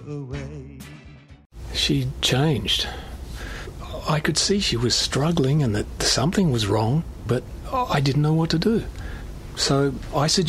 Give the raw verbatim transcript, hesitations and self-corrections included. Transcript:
She changed. I could see she was struggling and that something was wrong, but I didn't know what to do. So I suggested